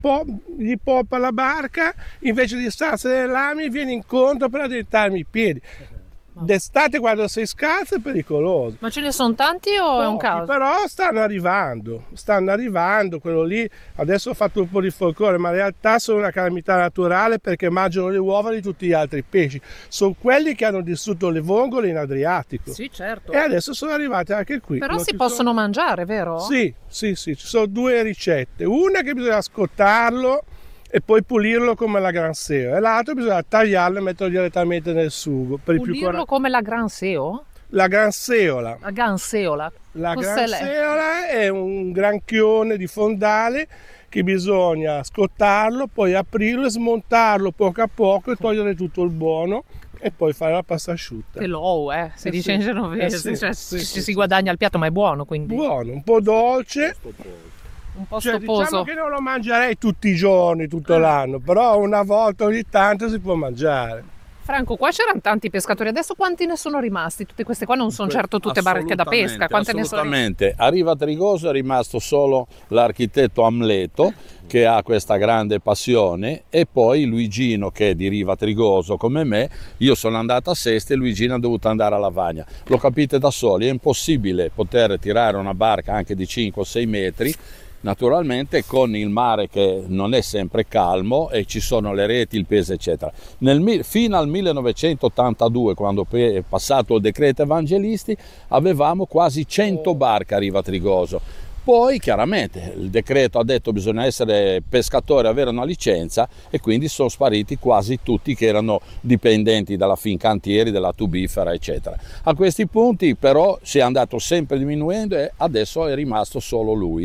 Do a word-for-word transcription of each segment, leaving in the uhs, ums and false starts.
po- gli poppa la barca, invece di starsene nelle lame viene incontro per addrittarmi i piedi. D'estate quando sei scalzo è pericoloso. Ma ce ne sono tanti o Pochi, è un caso? però stanno arrivando, stanno arrivando, quello lì, adesso ho fatto un po' di folklore, ma in realtà sono una calamità naturale perché mangiano le uova di tutti gli altri pesci. Sono quelli che hanno distrutto le vongole in Adriatico. Sì, certo. E adesso sono arrivati anche qui. Però Non si ci possono sono... mangiare, vero? Sì, sì, sì, ci sono due ricette. Una che bisogna scottarlo e poi pulirlo come la Gran Seo, e l'altro bisogna tagliarlo e metterlo direttamente nel sugo. Per i più Pulirlo cora- come la Gran Seo? La Gran Seola. La ganseola. La Cos'è Gran lei? Seola è un granchione di fondale che bisogna scottarlo, poi aprirlo e smontarlo poco a poco e togliere tutto il buono e poi fare la pasta asciutta. Che low, eh, si Eh dice sì, in genovese, eh sì, cioè sì, ci sì, si sì. guadagna il piatto, ma è buono, quindi Buono, un po' dolce. un po' Cioè, stoposo. diciamo che non lo mangerei tutti i giorni, tutto l'anno, però una volta ogni tanto si può mangiare. Franco, qua c'erano tanti pescatori, adesso quanti ne sono rimasti? Tutte queste qua non sono certo tutte barche da pesca, quante ne sono rimasti? Assolutamente, a Riva Trigoso è rimasto solo l'architetto Amleto che ha questa grande passione, e poi Luigino che è di Riva Trigoso come me. Io sono andato a Seste e Luigino è dovuto andare a Lavagna. Lo capite da soli, è impossibile poter tirare una barca anche di cinque o sei metri, naturalmente con il mare che non è sempre calmo e ci sono le reti, il peso eccetera. Nel, fino al millenovecentottantadue, quando è passato il decreto Evangelisti, avevamo quasi cento barche a Riva Trigoso. Poi chiaramente il decreto ha detto bisogna essere pescatore, avere una licenza, e quindi sono spariti quasi tutti che erano dipendenti dalla Fincantieri, della Tubifera eccetera. A questi punti però si è andato sempre diminuendo e adesso è rimasto solo lui.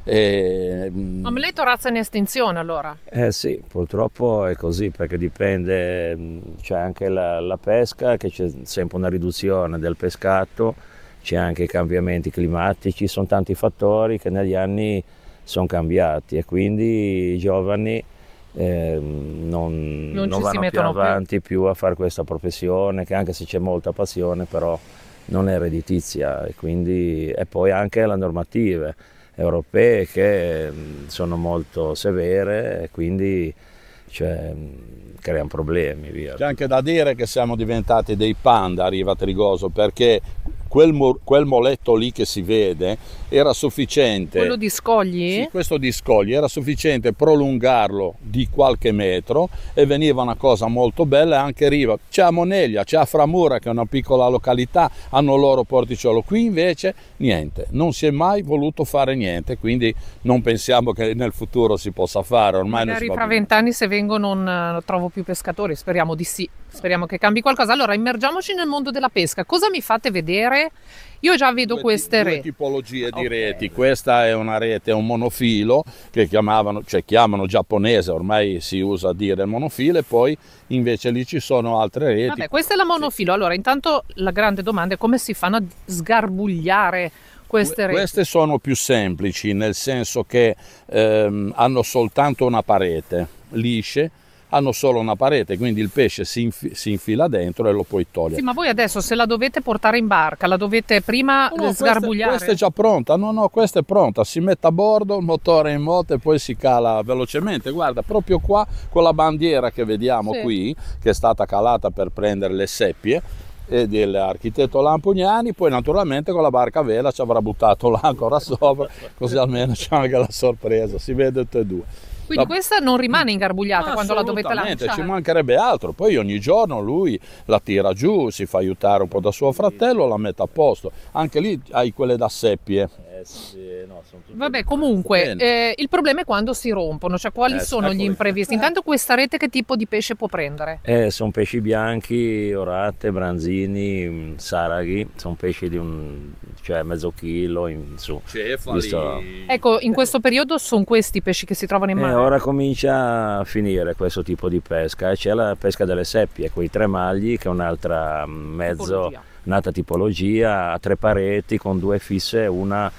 E... Amleto razza in estinzione allora? Eh sì, purtroppo è così, perché dipende, c'è anche la, la pesca, che c'è sempre una riduzione del pescato, c'è anche i cambiamenti climatici, sono tanti fattori che negli anni sono cambiati e quindi i giovani eh, non, Non non ci si vanno più mettono più. avanti più a fare questa professione, che anche se c'è molta passione però non è redditizia, e quindi e poi anche le normative europee che sono molto severe e quindi cioè, creano problemi. Via. C'è anche da dire che siamo diventati dei panda a Riva Trigoso, perché quel, quel moletto lì che si vede era sufficiente. Quello di scogli? Sì, questo di scogli era sufficiente prolungarlo di qualche metro e veniva una cosa molto bella. Anche Riva c'è a Moneglia, c'è a Framura che è una piccola località, hanno il loro porticciolo. Qui invece niente, non si è mai voluto fare niente, quindi non pensiamo che nel futuro si possa fare. Ormai Magari non si fra vent'anni se vengo non eh, trovo più pescatori, speriamo di sì, speriamo che cambi qualcosa. Allora immergiamoci nel mondo della pesca, cosa mi fate vedere? Io già vedo due, queste due reti. tipologie di Ok. reti. Questa è una rete, è un monofilo che chiamavano, cioè chiamano giapponese, ormai si usa a dire monofilo, e poi invece lì ci sono altre reti. Vabbè, questa è la monofilo. Allora, intanto la grande domanda è come si fanno a sgarbugliare queste reti? Queste sono più semplici, nel senso che ehm, hanno soltanto una parete lisce, hanno solo una parete, quindi il pesce si, infi- si infila dentro e lo puoi togliere. Sì, ma voi adesso se la dovete portare in barca, la dovete prima No, no, sgarbugliare? Questa, questa è già pronta, no no, questa è pronta, si mette a bordo, il motore in moto e poi si cala velocemente. Guarda, proprio qua con la bandiera che vediamo Sì. qui, che è stata calata per prendere le seppie, e dell'architetto Lampugnani, poi naturalmente con la barca a vela ci avrà buttato l'ancora sopra, così almeno c'è anche la sorpresa, si vede tutte e due. Quindi La- questa non rimane ingarbugliata Ma quando la dovete assolutamente, lanciare? ci mancherebbe altro. Poi ogni giorno lui la tira giù, si fa aiutare un po' da suo fratello, la mette a posto. Anche lì hai quelle da seppie. Eh sì, no, sono tutte- Vabbè, comunque, Bene. eh, il problema è quando si rompono, cioè quali Eh, sono gli eccoli. imprevisti? Intanto questa rete che tipo di pesce può prendere? Eh, sono pesci bianchi, orate, branzini, mh, saraghi, sono pesci di un cioè mezzo chilo in su. Visto- Ecco, in questo periodo sono questi i pesci che si trovano in Eh, mare? ora comincia a finire questo tipo di pesca e c'è la pesca delle seppie, quei tre magli che è un'altra mh, mezzo, Tipologia. un'altra tipologia, a tre pareti con due fisse, una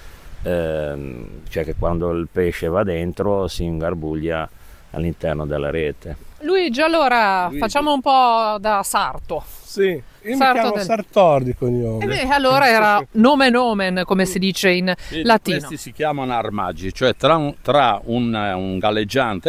ehm, cioè che quando il pesce va dentro si ingarbuglia all'interno della rete. Luigi, allora Luigi. facciamo un po' da sarto. Sì, io mi Sarto chiamo del- Sartor di cognome. E beh, allora era nomen omen, come si dice in Sì, latino. Questi si chiamano armaggi, cioè tra un, tra un, un galleggiante